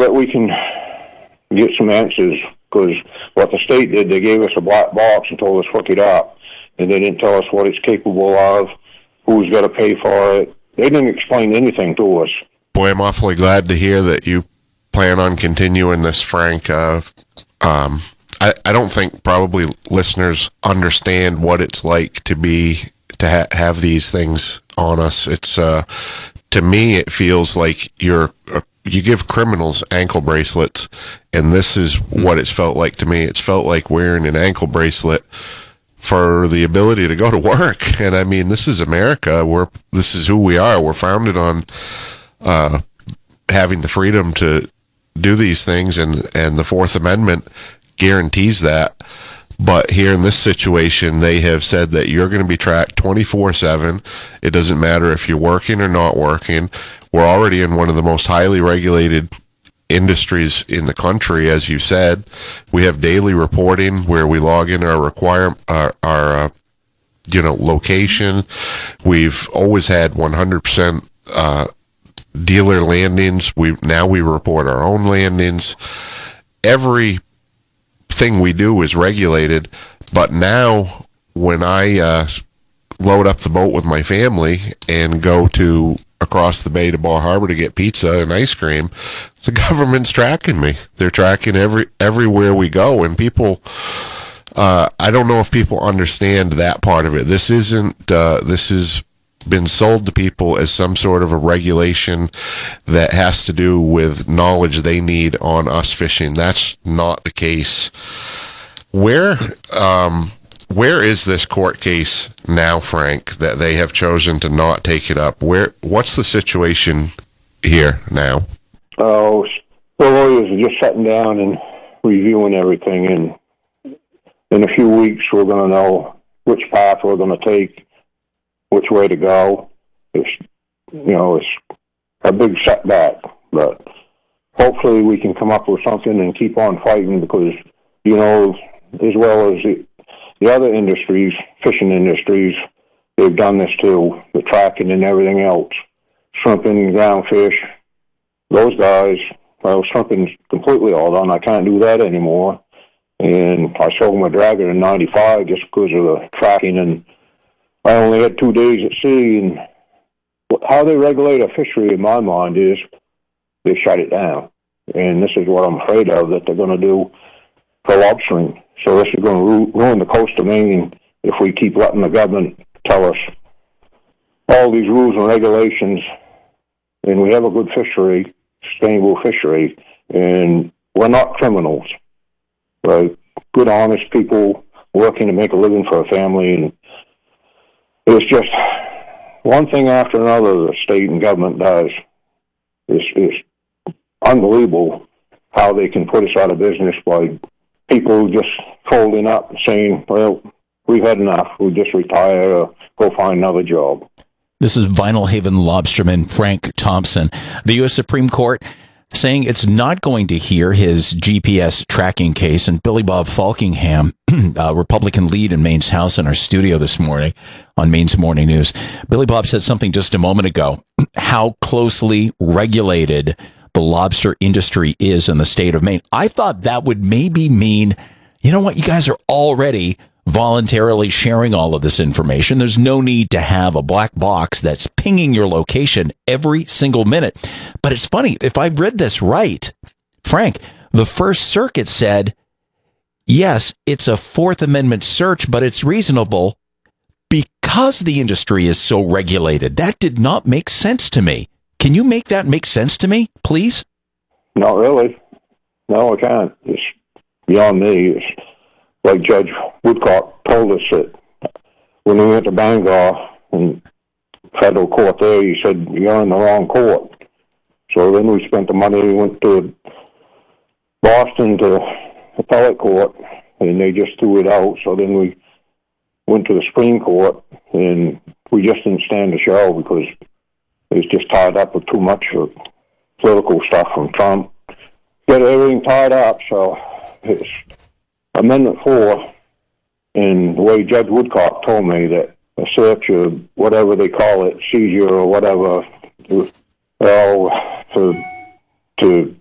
that we can get some answers, because what the state did, they gave us a black box and told us hook it up, and they didn't tell us what it's capable of, who's got to pay for it. They didn't explain anything to us. Boy, I'm awfully glad to hear that you plan on continuing this, Frank. I don't think probably listeners understand what it's like to have these things on us. It's to me, it feels like you give criminals ankle bracelets, and this is what it's felt like to me. It's felt like wearing an ankle bracelet for the ability to go to work. And I mean, this is America. This is who we are. We're founded on having the freedom to do these things, and the Fourth Amendment guarantees that. But here in this situation, they have said that you're going to be tracked 24/7. It doesn't matter if you're working or not working. We're already in one of the most highly regulated industries in the country, as you said. We have daily reporting where we log in our location. We've always had 100% dealer landings. We report our own landings. Everything we do is regulated, but now when I load up the boat with my family and go to across the bay to Bar Harbor to get pizza and ice cream, the government's tracking me. They're tracking everywhere we go, and people, I don't know if people understand that part of it. This has been sold to people as some sort of a regulation that has to do with knowledge they need on us fishing. That's not the case. Where is this court case now, Frank, that they have chosen to not take it up? What's the situation here now? Oh, the lawyers are just sitting down and reviewing everything, and in a few weeks we're going to know which path we're going to take, which way to go. It's a big setback, but hopefully we can come up with something and keep on fighting, because, as well as the other industries, fishing industries, they've done this too, the tracking and everything else. Shrimping, groundfish, those guys, shrimping's completely all done. I can't do that anymore. And I sold my dragger in 95 just because of the tracking, and I only had 2 days at sea. And how they regulate a fishery, in my mind, is they shut it down. And this is what I'm afraid of, that they're going to do for lobstering. So this is going to ruin the coast of Maine if we keep letting the government tell us all these rules and regulations. And we have a good fishery, sustainable fishery, and we're not criminals. We're good, honest people working to make a living for a family. And it's just one thing after another the state and government does. It's unbelievable how they can put us out of business by people just folding up and saying, well, we've had enough. We'll just retire or go find another job. This is Vinyl Haven lobsterman Frank Thompson. The U.S. Supreme Court saying it's not going to hear his GPS tracking case. And Billy Bob Falkingham, Republican lead in Maine's House, in our studio this morning on Maine's Morning News. Billy Bob said something just a moment ago, how closely regulated the lobster industry is in the state of Maine. I thought that would maybe mean, you know what, you guys are already voluntarily sharing all of this information. There's no need to have a black box that's pinging your location every single minute. But it's funny, if I read this right, Frank, the First Circuit said, yes, it's a Fourth Amendment search, but it's reasonable because the industry is so regulated. That did not make sense to me. Can you make that make sense to me, please? Not really. No, I can't. It's beyond me. It's like Judge Woodcock told us that when we went to Bangor in federal court there, he said, you're in the wrong court. So then we spent the money, we went to Boston to appellate court, and they just threw it out. So then we went to the Supreme Court, and we just didn't stand the show because it was just tied up with too much political stuff from Trump. Get everything tied up, so it's Amendment 4, and the way Judge Woodcock told me that a search or whatever they call it, seizure or whatever, to